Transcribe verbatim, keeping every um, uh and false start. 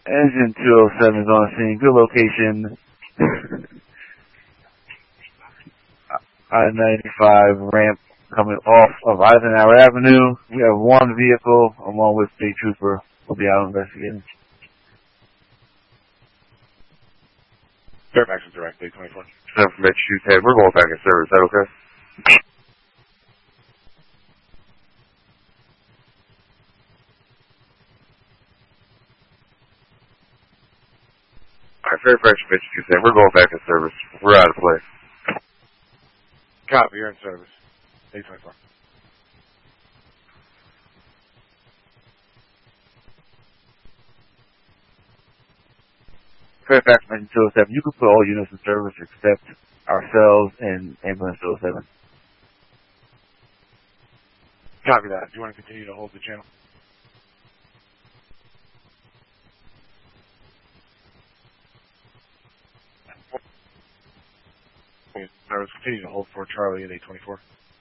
Engine two oh seven is on scene. Good location. I ninety-five ramp coming off of Eisenhower Avenue. We have one vehicle along with State Trooper. We'll be out investigating. Fairfax is direct, eight twenty-four. seven from Metro two ten. We're going back in service. Is that okay? Alright, Fairfax from Metro two ten. We're going back in service. We're out of play. Copy, you're in service. eight twenty-four. Fairfax Engine two oh seven. You can put all units in service except ourselves and Ambulance two oh seven. Copy that. Do you want to continue to hold the channel? Service, continue to hold for Charlie at eight twenty-four.